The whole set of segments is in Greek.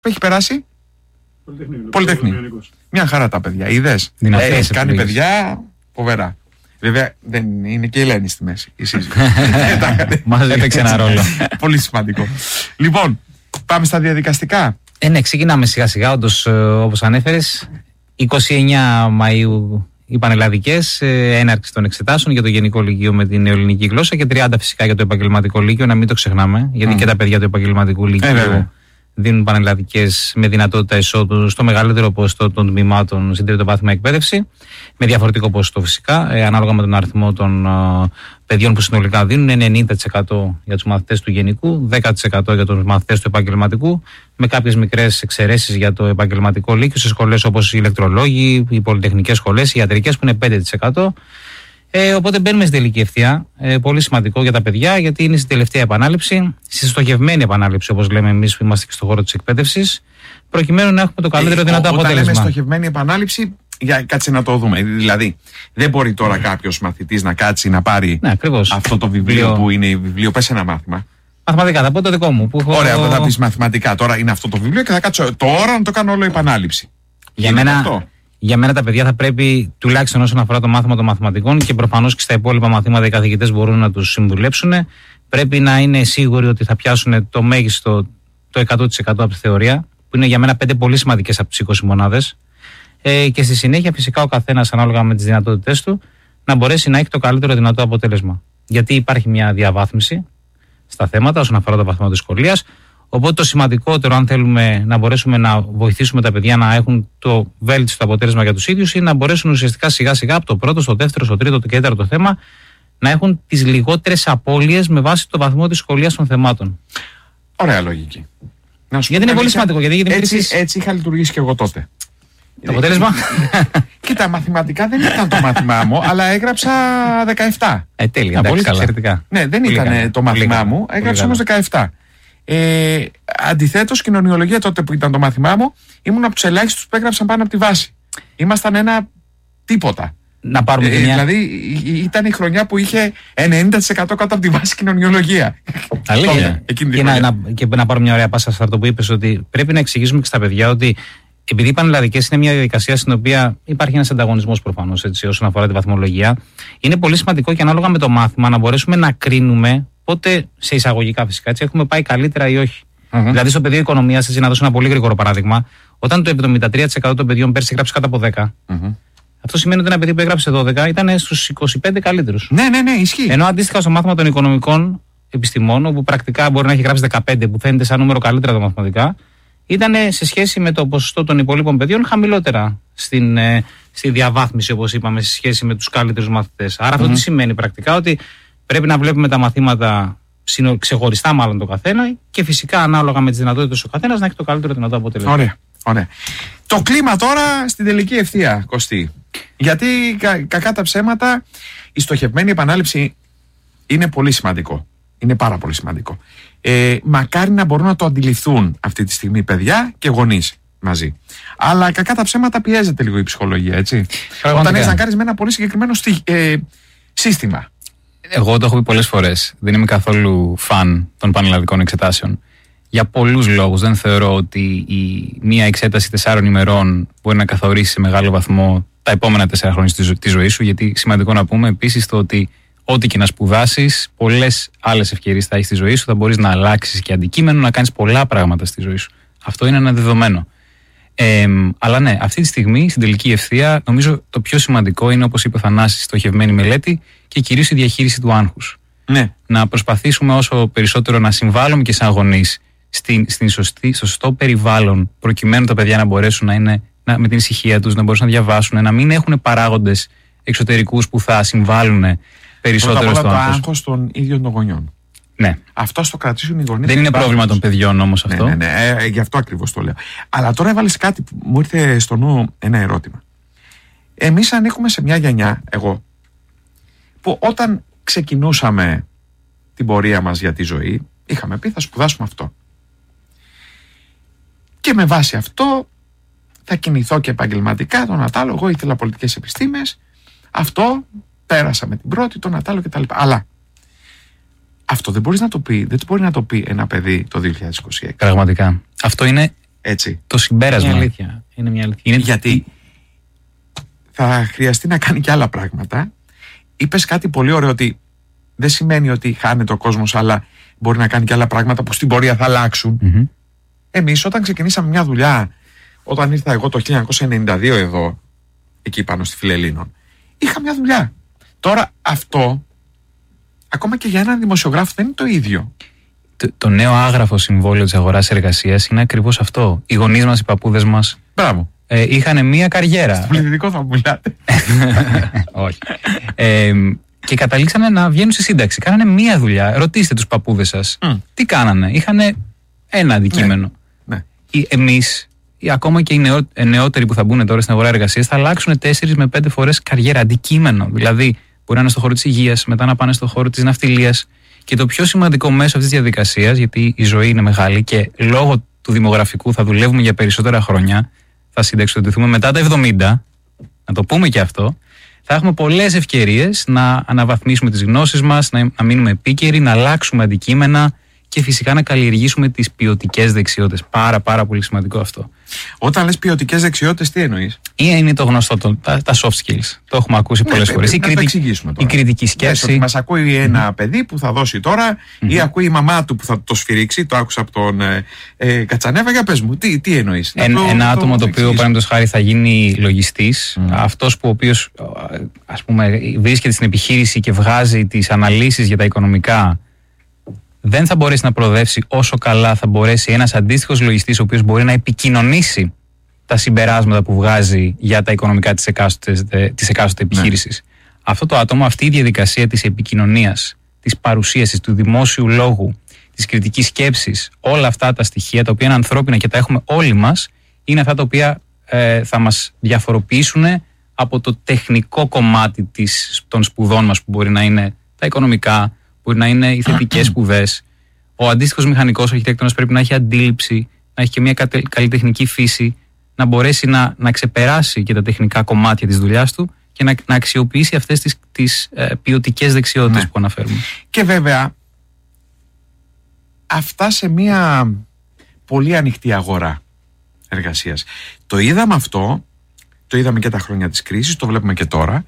έχει περάσει? Πολυτεχνείο. Μια χαρά τα παιδιά. Είδες. Κάνει παιδιά φοβερά. Βέβαια δεν είναι και η Ελένη στη μέση. Η σύζυγος. Μας έπαιξε ένα ρόλο. Πολύ σημαντικό. Λοιπόν, πάμε στα διαδικαστικά. Ναι, ξεκινάμε σιγά σιγά, όντως, όπως ανέφερες. 29 Μαΐου οι πανελλαδικές, έναρξη των εξετάσεων για το Γενικό Λυκείο με την νεοελληνική γλώσσα και 30 φυσικά για το Επαγγελματικό Λύκειο, να μην το ξεχνάμε, γιατί και τα παιδιά του Επαγγελματικού Λυκείου δίνουν πανελλαδικές με δυνατότητα εισόδου στο μεγαλύτερο ποσοστό των τμήματων στην τρίτο πάθημα εκπαίδευση, με διαφορετικό ποσοστό φυσικά, ανάλογα με τον αριθμό των παιδιών που συνολικά δίνουν. Είναι 90% για τους μαθητές του γενικού, 10% για τους μαθητές του επαγγελματικού, με κάποιες μικρές εξαιρέσεις για το επαγγελματικό λύκειο σε σχολές όπως οι ηλεκτρολόγοι, οι πολυτεχνικές σχολές, οι ιατρικές που είναι 5%. Οπότε μπαίνουμε στην τελική ευθεία. Πολύ σημαντικό για τα παιδιά, γιατί είναι στην τελευταία επανάληψη, στη στοχευμένη επανάληψη, όπως λέμε εμείς που είμαστε και στον χώρο της εκπαίδευσης, προκειμένου να έχουμε το καλύτερο δυνατό αποτέλεσμα. Όταν λέμε στοχευμένη επανάληψη, κάτσε να το δούμε. Δηλαδή, δεν μπορεί τώρα κάποιος μαθητής να κάτσει να πάρει αυτό το βιβλίο που είναι βιβλίο. Πες ένα μάθημα. Μαθηματικά, θα πω το δικό μου. Ωραία, θα πεις μαθηματικά. Τώρα είναι αυτό το βιβλίο και θα κάτσω τώρα να το κάνω όλο επανάληψη. Για μένα τα παιδιά θα πρέπει, τουλάχιστον όσον αφορά το μάθημα των μαθηματικών και προφανώς και στα υπόλοιπα μαθήματα οι καθηγητές μπορούν να τους συμβουλέψουν, πρέπει να είναι σίγουροι ότι θα πιάσουν το μέγιστο, το 100% από τη θεωρία, που είναι για μένα 5 πολύ σημαντικές από τις 20 μονάδες. Και στη συνέχεια, φυσικά, ο καθένας ανάλογα με τις δυνατότητές του να μπορέσει να έχει το καλύτερο δυνατό αποτέλεσμα. Γιατί υπάρχει μια διαβάθμιση στα θέματα όσον αφορά το βαθμό της σχολείας. Οπότε το σημαντικότερο, αν θέλουμε να μπορέσουμε να βοηθήσουμε τα παιδιά να έχουν το βέλτιστο αποτέλεσμα για τους ίδιους, είναι να μπορέσουν ουσιαστικά σιγά σιγά από το πρώτο, στο δεύτερο, στο τρίτο και τέταρτο θέμα να έχουν τις λιγότερες απώλειες με βάση το βαθμό της σχολείας των θεμάτων. Ωραία λογική. Γιατί είναι πολύ σημαντικό. Έτσι είχα λειτουργήσει και εγώ τότε. Το αποτέλεσμα. Κοίτα, μαθηματικά δεν ήταν το μάθημά μου, αλλά έγραψα 17. Τέλεια, πολύ καλά. Ναι, δεν ήταν το μάθημά μου, έγραψα όμως 17. Αντιθέτως, κοινωνιολογία τότε που ήταν το μάθημά μου, ήμουν από τους ελάχιστους που έγραψαν πάνω από τη βάση. Ήμασταν ένα τίποτα. Να πάρουμε δηλαδή ήταν η χρονιά που είχε 90% κάτω από τη βάση κοινωνιολογία. Αλήθεια. Και να πάρω μια ωραία πάσα σε αυτό που είπες, ότι πρέπει να εξηγήσουμε και στα παιδιά ότι επειδή οι πανελλαδικές είναι μια διαδικασία στην οποία υπάρχει ένας ανταγωνισμός προφανώς όσον αφορά τη βαθμολογία, είναι πολύ σημαντικό και ανάλογα με το μάθημα να μπορέσουμε να κρίνουμε πότε, σε εισαγωγικά φυσικά, έτσι, έχουμε πάει καλύτερα ή όχι. Δηλαδή, στο πεδίο οικονομίας, έτσι, να δώσω ένα πολύ γρήγορο παράδειγμα, όταν το 73% των παιδιών πέρσι έγραψε κάτω από 10, αυτό σημαίνει ότι ένα παιδί που έγραψε 12 ήταν στους 25 καλύτερους. Ναι, ισχύει. Ενώ αντίστοιχα στο μάθημα των οικονομικών επιστημών, όπου πρακτικά μπορεί να έχει γράψει 15, που φαίνεται σαν νούμερο καλύτερα τα μαθηματικά, ήταν σε σχέση με το ποσοστό των υπολείπων παιδιών χαμηλότερα στη διαβάθμιση, όπως είπαμε, σε σχέση με τους καλύτερους μαθητές. Άρα αυτό τι σημαίνει πρακτικά? Ότι πρέπει να βλέπουμε τα μαθήματα ξεχωριστά, μάλλον το καθένα, και φυσικά ανάλογα με τις δυνατότητες ο καθένας να έχει το καλύτερο δυνατό αποτέλεσμα. Ωραία. Το κλίμα τώρα στην τελική ευθεία, Κωστή. Γιατί κακά τα ψέματα, η στοχευμένη επανάληψη είναι πολύ σημαντικό. Είναι πάρα πολύ σημαντικό. Μακάρι να μπορούν να το αντιληφθούν αυτή τη στιγμή παιδιά και γονείς μαζί. Αλλά κακά τα ψέματα πιέζεται λίγο η ψυχολογία, έτσι. Όταν έχεις να κάνεις με ένα πολύ συγκεκριμένο σύστημα. Εγώ το έχω πει πολλές φορές. Δεν είμαι καθόλου φαν των πανελλαδικών εξετάσεων. Για πολλούς λόγους. Δεν θεωρώ ότι μία εξέταση 4 ημερών μπορεί να καθορίσει σε μεγάλο βαθμό τα επόμενα 4 χρόνια τη ζωή σου. Γιατί σημαντικό να πούμε επίσης το ότι ό,τι και να σπουδάσεις, πολλές άλλες ευκαιρίες θα έχεις στη ζωή σου. Θα μπορείς να αλλάξεις και αντικείμενο, να κάνεις πολλά πράγματα στη ζωή σου. Αυτό είναι ένα δεδομένο. Αλλά ναι, αυτή τη στιγμή στην τελική ευθεία νομίζω το πιο σημαντικό είναι, όπως είπε ο Θανάσης, στοχευμένη μελέτη και κυρίως η διαχείριση του άγχους. Ναι. Να προσπαθήσουμε όσο περισσότερο να συμβάλλουμε και σαν γονείς στο σωστό περιβάλλον, προκειμένου τα παιδιά να μπορέσουν να είναι με την ησυχία τους, να μπορέσουν να διαβάσουν, να μην έχουν παράγοντες εξωτερικούς που θα συμβάλλουν περισσότερο στο άγχος. Το άγχος των ίδιων των γονιών. Ναι. Αυτό το κρατήσουν οι γονείς. Δεν είναι πρόβλημα των παιδιών όμως αυτό. Ναι, γι' αυτό ακριβώς το λέω. Αλλά τώρα έβαλες κάτι που μου ήρθε στο νου, ένα ερώτημα. Εμείς ανήκουμε σε μια γενιά, εγώ, που όταν ξεκινούσαμε την πορεία μας για τη ζωή, είχαμε πει θα σπουδάσουμε αυτό. Και με βάση αυτό θα κινηθώ και επαγγελματικά, τον Ατάλο. Εγώ ήθελα πολιτικές επιστήμες. Αυτό πέρασα με την πρώτη, τον Ατάλο κτλ. Αλλά αυτό δεν μπορεί να το πει ένα παιδί το 2026. Πραγματικά. Αυτό είναι Έτσι. Το συμπέρασμα. Είναι μια αλήθεια. Γιατί θα χρειαστεί να κάνει και άλλα πράγματα. Είπες κάτι πολύ ωραίο, ότι δεν σημαίνει ότι χάνεται ο κόσμος, αλλά μπορεί να κάνει και άλλα πράγματα που στην πορεία θα αλλάξουν. Εμείς όταν ξεκινήσαμε μια δουλειά, όταν ήρθα εγώ το 1992 εδώ, εκεί πάνω στη Φιλελλήνων, είχα μια δουλειά. Τώρα αυτό, ακόμα και για έναν δημοσιογράφο, δεν είναι το ίδιο. Το νέο άγραφο συμβόλαιο της αγοράς-εργασίας είναι ακριβώς αυτό. Οι γονείς μας, οι παππούδες μας, είχαν μία καριέρα. Στο πληθυντικό θα μου μιλάτε. Όχι. Και καταλήξανε να βγαίνουν στη σύνταξη. Κάνανε μία δουλειά. Ρωτήστε τους παππούδες σας. Τι κάνανε. Είχανε ένα αντικείμενο. Ναι. Εμείς, ακόμα και οι νεότεροι που θα μπουν τώρα στην αγορά εργασίας, θα αλλάξουν 4 με 5 φορές καριέρα. Αντικείμενο. Δηλαδή, μπορεί να είναι στον χώρο της υγείας, μετά να πάνε στον χώρο της ναυτιλίας. Και το πιο σημαντικό μέσο αυτής της διαδικασίας, γιατί η ζωή είναι μεγάλη και λόγω του δημογραφικού θα δουλεύουμε για περισσότερα χρόνια, θα συνταξιοδοτηθούμε μετά τα 70, να το πούμε και αυτό, θα έχουμε πολλές ευκαιρίες να αναβαθμίσουμε τις γνώσεις μας, να μείνουμε επίκαιροι, να αλλάξουμε αντικείμενα και φυσικά να καλλιεργήσουμε τις ποιοτικές δεξιότητες. Πάρα πολύ σημαντικό αυτό. Όταν λες ποιοτικές δεξιότητες, τι εννοείς? Είναι το γνωστό, τα soft skills. Το έχουμε ακούσει πολλές φορές. Η κριτική σκέψη. Μας ακούει ένα παιδί που θα δώσει τώρα, ή ακούει η μαμά του που θα το σφυρίξει. Το άκουσα από τον Κατσανέβα. Για πες μου, τι εννοείς? Ένα άτομο το οποίο, παραδείγματος χάρη, θα γίνει λογιστής, αυτός που ο οποίος, ας πούμε, βρίσκεται στην επιχείρηση και βγάζει τις αναλύσεις για τα οικονομικά, δεν θα μπορέσει να προοδεύσει όσο καλά θα μπορέσει ένας αντίστοιχος λογιστής, ο οποίος μπορεί να επικοινωνήσει τα συμπεράσματα που βγάζει για τα οικονομικά της εκάστοτε επιχείρησης. Αυτό το άτομο, αυτή η διαδικασία της επικοινωνίας, της παρουσίασης, του δημόσιου λόγου, της κριτικής σκέψης, όλα αυτά τα στοιχεία τα οποία είναι ανθρώπινα και τα έχουμε όλοι μας, είναι αυτά τα οποία θα μας διαφοροποιήσουν από το τεχνικό κομμάτι των σπουδών μας, που μπορεί να είναι τα οικονομικά, μπορεί να είναι οι θετικές σπουδές. Ο αντίστοιχος μηχανικός αρχιτέκτονας πρέπει να έχει αντίληψη, να έχει και μια καλλιτεχνική φύση, να μπορέσει να ξεπεράσει και τα τεχνικά κομμάτια της δουλειάς του και να αξιοποιήσει αυτές τις ποιοτικές δεξιότητες που αναφέρουμε. Και βέβαια, αυτά σε μια πολύ ανοιχτή αγορά εργασίας. Το είδαμε αυτό, το είδαμε και τα χρόνια της κρίσης, το βλέπουμε και τώρα,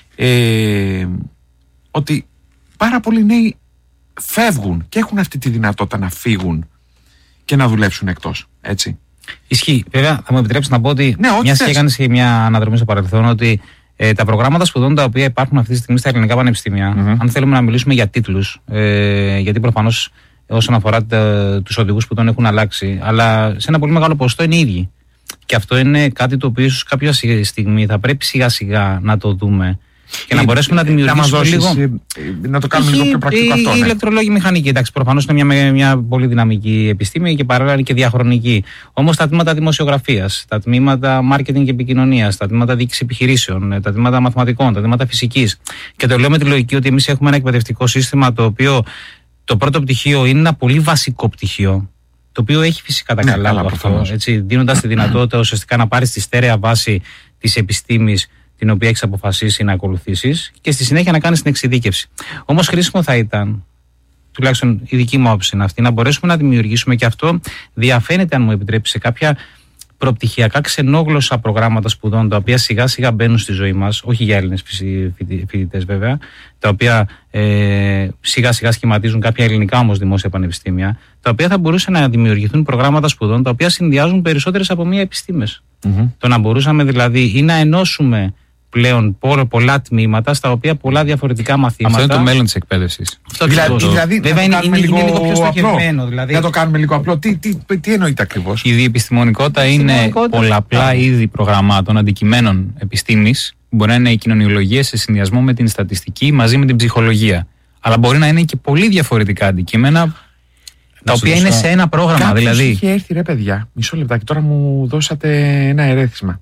ότι πάρα πολλοί νέοι φεύγουν και έχουν αυτή τη δυνατότητα να φύγουν και να δουλέψουν εκτός, έτσι. Ισχύει. Βέβαια, θα μου επιτρέψει να πω ότι μια και έκανες και μια αναδρομή στο παρελθόν, ότι τα προγράμματα σπουδών τα οποία υπάρχουν αυτή τη στιγμή στα ελληνικά πανεπιστήμια, αν θέλουμε να μιλήσουμε για τίτλους, γιατί προφανώς όσον αφορά τους οδηγούς σπουδών έχουν αλλάξει, αλλά σε ένα πολύ μεγάλο ποσοστό είναι οι ίδιοι. Και αυτό είναι κάτι το οποίο ίσως κάποια στιγμή θα πρέπει σιγά σιγά να το δούμε. Και να μπορέσουμε να δημιουργήσουμε λίγο. Να το κάνουμε λίγο πιο πρακτικό αυτό. Η ηλεκτρολόγη μηχανική, εντάξει, προφανώς είναι μια πολύ δυναμική επιστήμη και παράλληλα είναι και διαχρονική. Όμως τα τμήματα δημοσιογραφίας, τα τμήματα marketing και επικοινωνίας, τα τμήματα διοίκησης επιχειρήσεων, τα τμήματα μαθηματικών, τα τμήματα φυσικής. Και το λέω με τη λογική ότι εμείς έχουμε ένα εκπαιδευτικό σύστημα το οποίο το πρώτο πτυχίο είναι ένα πολύ βασικό πτυχίο. Το οποίο έχει φυσικά τα καλά από αυτό, δίνοντας τη δυνατότητα ουσιαστικά να πάρεις τη στέρεα βάση της επιστήμης την οποία έχεις αποφασίσει να ακολουθήσεις και στη συνέχεια να κάνεις την εξειδίκευση. Όμως χρήσιμο θα ήταν, τουλάχιστον η δική μου άποψη είναι αυτή, να μπορέσουμε να δημιουργήσουμε, και αυτό διαφαίνεται, αν μου επιτρέπει, σε κάποια προπτυχιακά ξενόγλωσσα προγράμματα σπουδών, τα οποία σιγά σιγά μπαίνουν στη ζωή μας, όχι για Έλληνες φοιτητές βέβαια, τα οποία σιγά σιγά σχηματίζουν κάποια ελληνικά όμως δημόσια πανεπιστήμια, τα οποία θα μπορούσαν να δημιουργηθούν προγράμματα σπουδών τα οποία συνδυάζουν περισσότερες από μία επιστήμες. Το να μπορούσαμε δηλαδή ή να ενώσουμε πλέον πολλά τμήματα στα οποία πολλά διαφορετικά μαθήματα. Αυτό είναι το μέλλον της εκπαίδευσης. Δηλαδή, βέβαια είναι λίγο πιο στοχευμένο. Δηλαδή. Να το κάνουμε λίγο απλό. Τι εννοείται ακριβώς? Η διεπιστημονικότητα είναι πολλαπλά είδη προγραμμάτων, αντικειμένων επιστήμης. Μπορεί να είναι η κοινωνιολογία σε συνδυασμό με την στατιστική μαζί με την ψυχολογία. Αλλά μπορεί να είναι και πολύ διαφορετικά αντικείμενα, τα οποία είναι σε ένα πρόγραμμα. Κάποιος δηλαδή. Είχε έρθει, ρε παιδιά, μισό λεπτάκι, τώρα μου δώσατε ένα ερέθισμα.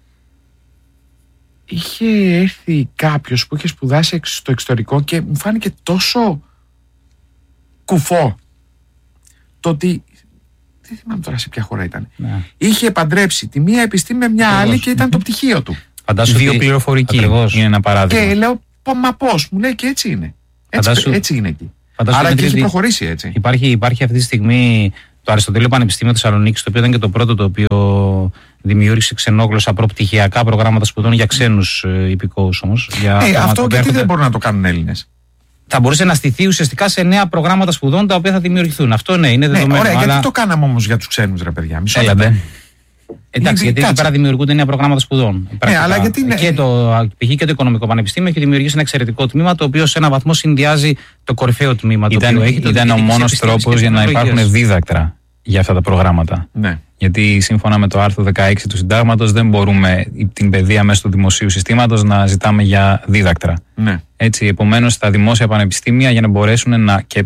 Είχε έρθει κάποιος που είχε σπουδάσει στο εξωτερικό και μου φάνηκε τόσο κουφό το ότι δεν θυμάμαι τώρα σε ποια χώρα ήταν. Ναι. Είχε παντρέψει τη μία επιστήμη με μια άλλη και ήταν το πτυχίο του. Φαντάσου βιοπληροφορική είναι ένα παράδειγμα. Και λέω, μα πώς, μου λέει, και έτσι είναι. Έτσι είναι εκεί. Άρα και έχει προχωρήσει έτσι. Υπάρχει αυτή τη στιγμή Το Αριστοτέλειο Πανεπιστήμιο Θεσσαλονίκης, το οποίο ήταν και το πρώτο το οποίο δημιούργησε ξενόγλωσσα προπτυχιακά προγράμματα σπουδών για ξένους υπηκόους όμως. Αυτό γιατί δεν μπορούν να το κάνουν Έλληνες? Θα μπορούσε να στηθεί ουσιαστικά σε νέα προγράμματα σπουδών τα οποία θα δημιουργηθούν. Αυτό ναι, είναι δεδομένο. Ωραία, γιατί το κάναμε όμως για τους ξένους, ρε παιδιά? Εντάξει, γιατί εκεί πέρα δημιουργούνται νέα προγράμματα σπουδών. Αλλά γιατί και π.χ. και το Οικονομικό Πανεπιστήμιο έχει δημιουργήσει ένα εξαιρετικό τμήμα το οποίο σε έναν βαθμό συνδυάζει το κορυφαίο τμήμα. Ήταν ο μόνος τρόπος για να υπάρχουν δίδακτρα για αυτά τα προγράμματα. Ναι. Γιατί σύμφωνα με το άρθρο 16 του Συντάγματος δεν μπορούμε την παιδεία μέσω του δημοσίου συστήματος να ζητάμε για δίδακτρα. Ναι. Έτσι, επομένως τα δημόσια πανεπιστήμια για να μπορέσουν να. Και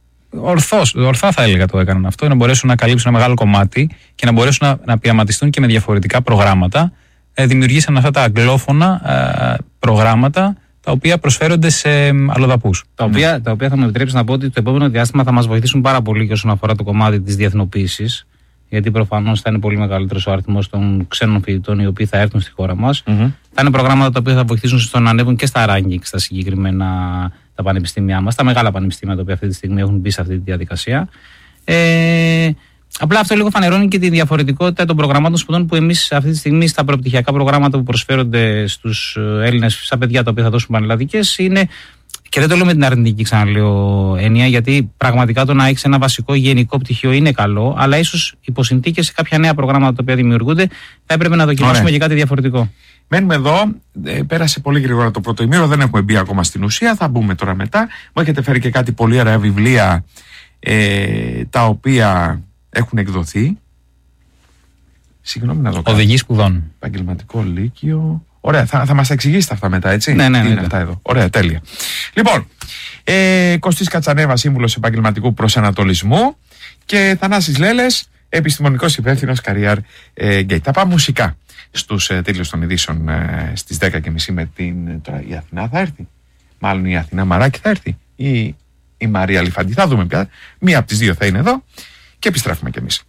ορθά θα έλεγα το έκαναν αυτό, να μπορέσουν να καλύψουν ένα μεγάλο κομμάτι και να μπορέσουν να πειραματιστούν και με διαφορετικά προγράμματα. Δημιουργήσαν αυτά τα αγγλόφωνα προγράμματα τα οποία προσφέρονται σε αλλοδαπούς. Τα οποία θα μου επιτρέψει να πω ότι το επόμενο διάστημα θα μας βοηθήσουν πάρα πολύ και όσον αφορά το κομμάτι της διεθνοποίησης. Γιατί προφανώς θα είναι πολύ μεγαλύτερος ο αριθμός των ξένων φοιτητών οι οποίοι θα έρθουν στη χώρα μας. Θα είναι προγράμματα τα οποία θα βοηθήσουν στο να ανέβουν και στα ranking στα συγκεκριμένα τα πανεπιστήμια μας, τα μεγάλα πανεπιστήμια τα οποία αυτή τη στιγμή έχουν μπει σε αυτή τη διαδικασία. Απλά αυτό λίγο φανερώνει και τη διαφορετικότητα των προγραμμάτων σπουδών που εμείς αυτή τη στιγμή στα προπτυχιακά προγράμματα που προσφέρονται στους Έλληνες, σαν παιδιά τα οποία θα δώσουν πανελλαδικές, είναι. Και δεν το λέω με την αρνητική, ξαναλέω, έννοια, γιατί πραγματικά το να έχεις ένα βασικό γενικό πτυχίο είναι καλό, αλλά ίσως υπό συνθήκες σε κάποια νέα προγράμματα τα οποία δημιουργούνται θα έπρεπε να δοκιμάσουμε και κάτι διαφορετικό. Μένουμε εδώ. Πέρασε πολύ γρήγορα το πρώτο ημίρο, δεν έχουμε μπει ακόμα στην ουσία. Θα μπούμε τώρα μετά. Μου έχετε φέρει και κάτι πολύ ωραία βιβλία τα οποία έχουν εκδοθεί. Συγγνώμη να δω. Οδηγοί σπουδών. Επαγγελματικό Λύκειο. Ωραία, θα μας εξηγήσετε αυτά μετά, έτσι. Ναι. Είναι αυτά εδώ. Ωραία, τέλεια. Λοιπόν, Κωστής Κατσανέβα, σύμβουλος επαγγελματικού προσανατολισμού, και Θανάσης Λέλες, επιστημονικός υπεύθυνος Career Gate. Θα πάμε μουσικά στους τίτλους των ειδήσεων στις 10:30 με την. Τώρα η Αθηνά θα έρθει. Μάλλον η Αθηνά Μαράκη θα έρθει. Ή η Μαρία Λιφαντή. Θα δούμε πια. Μία από τις δύο θα είναι εδώ και επιστρέφουμε κι εμείς.